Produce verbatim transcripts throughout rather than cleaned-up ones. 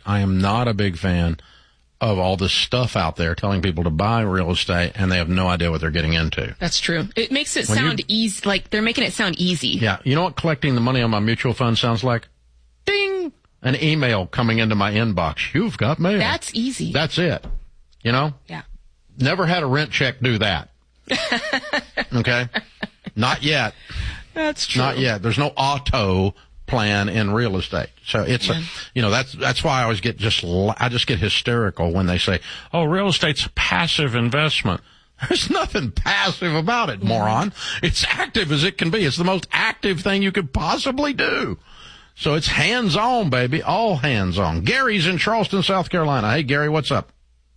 I am not a big fan of all this stuff out there telling people to buy real estate and they have no idea what they're getting into. That's true. It makes it When sound you- easy, like they're making it sound easy. Yeah. You know what collecting the money on my mutual fund sounds like? Ding! An email coming into my inbox. You've got mail. That's easy. That's it. You know? Yeah. Never had a rent check do that. Okay? Not yet. That's true. Not yet. There's no auto plan in real estate. So it's, Yeah. a, you know, that's, that's why I always get just, I just get hysterical when they say, oh, real estate's a passive investment. There's nothing passive about it, moron. It's active as it can be. It's the most active thing you could possibly do. So it's hands on, baby. All hands on. Gary's in Charleston, South Carolina. Hey, Gary, what's up?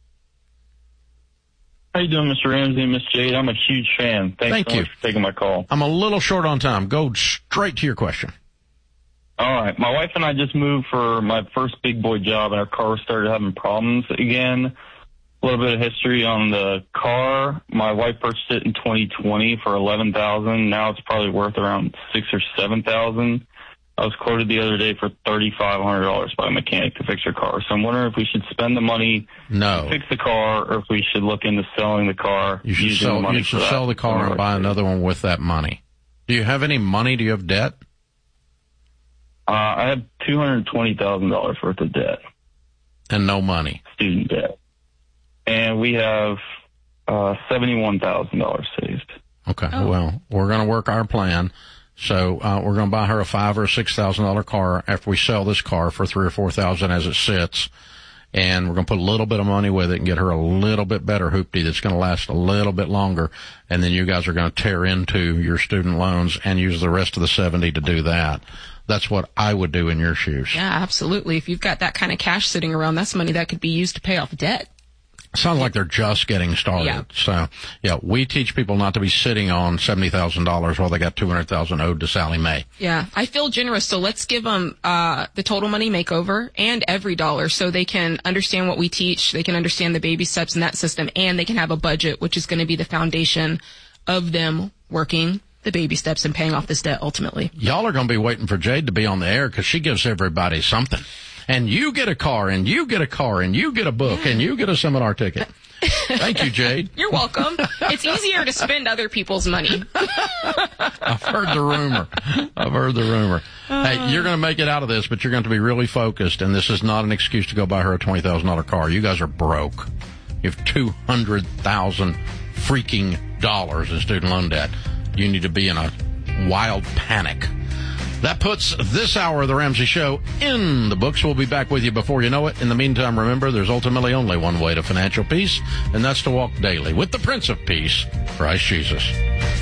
How you doing, Mister Ramsey and Miss Jade? I'm a huge fan. Thanks Thank so you. much for taking my call. I'm a little short on time. Go straight to your question. All right. My wife and I just moved for my first big boy job, and our car started having problems again. A little bit of history on the car. My wife purchased it in twenty twenty for eleven thousand dollars. Now it's probably worth around six or seven thousand dollars. I was quoted the other day for thirty-five hundred dollars by a mechanic to fix her car. So I'm wondering if we should spend the money No. to fix the car, or if we should look into selling the car. You should using the sell, money you for should that. sell the car and buy another one with that money. Do you have any money? Do you have debt? Uh, I have two hundred twenty thousand dollars worth of debt, And no money. student debt. And we have uh, seventy-one thousand dollars saved. Okay. Oh. Well, we're going to work our plan. So uh, we're going to buy her a five or a six thousand dollar car after we sell this car for three or four thousand as it sits, and we're going to put a little bit of money with it and get her a little bit better hoopty that's going to last a little bit longer. And then you guys are going to tear into your student loans and use the rest of the seventy to do that. That's what I would do in your shoes. Yeah, absolutely. If you've got that kind of cash sitting around, that's money that could be used to pay off debt. Sounds like they're just getting started. Yeah. So, yeah, we teach people not to be sitting on seventy thousand dollars while they got two hundred thousand dollars owed to Sally Mae. Yeah, I feel generous, so let's give them uh, the Total Money Makeover and Every Dollar so they can understand what we teach, they can understand the baby steps in that system, and they can have a budget, which is going to be the foundation of them working the baby steps and paying off this debt ultimately. Y'all are going to be waiting for Jade to be on the air because she gives everybody something. And you get a car, and you get a car, and you get a book, and you get a seminar ticket. Thank you, Jade. You're welcome. It's easier to spend other people's money. I've heard the rumor. I've heard the rumor. Uh, hey, you're going to make it out of this, but you're going to be really focused, and this is not an excuse to go buy her a twenty thousand dollars car. You guys are broke. You have two hundred thousand dollars freaking dollars in student loan debt. You need to be in a wild panic. That puts this hour of the Ramsey Show in the books. We'll be back with you before you know it. In the meantime, remember, there's ultimately only one way to financial peace, and that's to walk daily with the Prince of Peace, Christ Jesus.